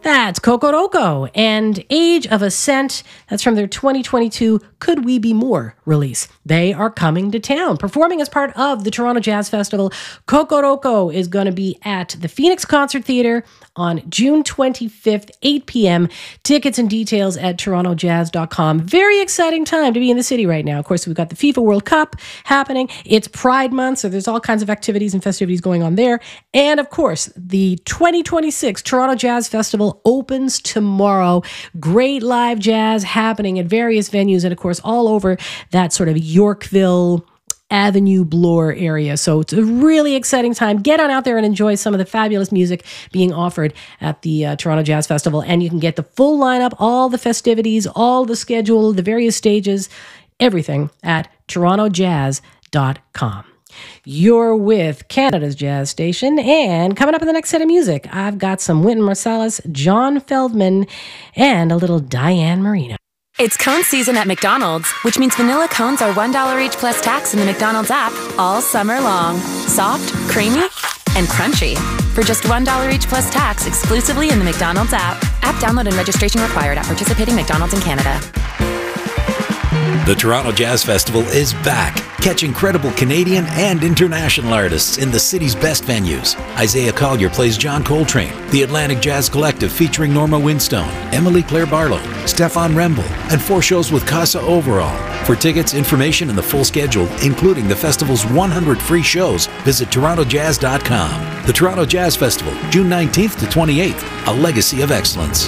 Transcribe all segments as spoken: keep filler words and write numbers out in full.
That's Kokoroko and Age of Ascent. That's from their twenty twenty-two Could We Be More release. They are coming to town, performing as part of the Toronto Jazz Festival. Kokoroko is going to be at the Phoenix Concert Theatre on June twenty-fifth, eight p.m. Tickets and details at toronto jazz dot com. Very exciting time to be in the city right now. Of course, we've got the FIFA World Cup happening. It's Pride Month, so there's all kinds of activities and festivities going on there. And of course, the twenty twenty-six Toronto Jazz Festival opens tomorrow. Great live jazz happening at various venues and of course all over that sort of Yorkville, Avenue Bloor area. So it's a really exciting time. Get on out there and enjoy some of the fabulous music being offered at the uh, Toronto Jazz Festival. And you can get the full lineup, all the festivities, all the schedule, the various stages, everything at toronto jazz dot com. You're with Canada's Jazz Station, and coming up in the next set of music, I've got some Wynton Marsalis, John Feldman, and a little Diane Marino. It's cone season at McDonald's, which means vanilla cones are one dollar each plus tax in the McDonald's app all summer long. Soft, creamy, and crunchy. For just one dollar each plus tax exclusively in the McDonald's app. App download and registration required at participating McDonald's in Canada. The Toronto Jazz Festival is back. Catch incredible Canadian and international artists in the city's best venues. Isaiah Collier plays John Coltrane. The Atlantic Jazz Collective featuring Norma Winstone, Emily Claire Barlow, Stefan Remble, and four shows with Casa Overall. For tickets, information, and the full schedule, including the festival's one hundred free shows, visit toronto jazz dot com. The Toronto Jazz Festival, June nineteenth to twenty-eighth, a legacy of excellence.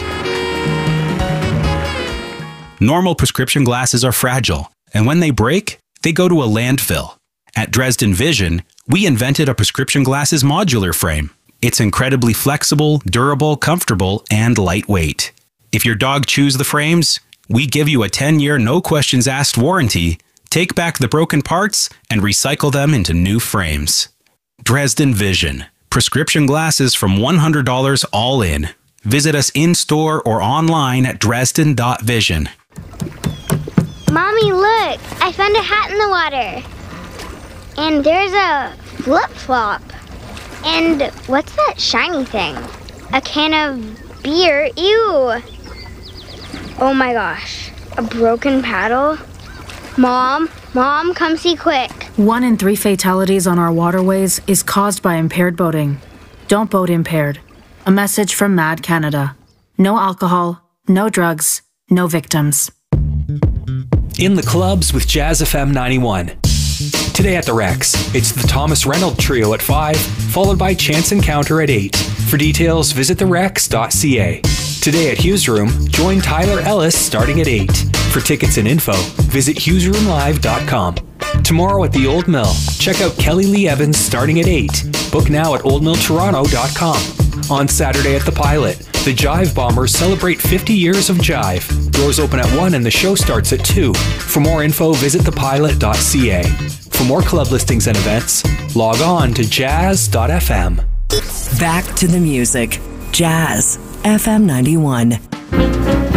Normal prescription glasses are fragile, and when they break, they go to a landfill. At Dresden Vision, we invented a prescription glasses modular frame. It's incredibly flexible, durable, comfortable, and lightweight. If your dog chews the frames, we give you a ten-year no-questions-asked warranty, take back the broken parts, and recycle them into new frames. Dresden Vision. Prescription glasses from one hundred dollars all in. Visit us in-store or online at dresden dot vision. Mommy, look! I found a hat in the water. And there's a flip-flop. And what's that shiny thing? A can of beer. Ew! Oh my gosh. A broken paddle? Mom, Mom, come see quick. One in three fatalities on our waterways is caused by impaired boating. Don't boat impaired. A message from Mad Canada. No alcohol, no drugs, no victims. In the clubs with Jazz F M ninety-one. Today at the Rex, it's the Thomas Reynolds Trio at five, followed by Chance Encounter at eight. For details, visit the rex dot c a. Today at Hughes Room, join Tyler Ellis starting at eight. For tickets and info, visit hughes room live dot com. Tomorrow at the Old Mill, check out Kelly Lee Evans starting at eight. Book now at old mill toronto dot com. On Saturday at the Pilot, the Jive Bombers celebrate fifty years of jive. Doors open at one and the show starts at two. For more info, visit the pilot dot c a. For more club listings and events, log on to jazz dot f m. Back to the music. Jazz F M ninety-one.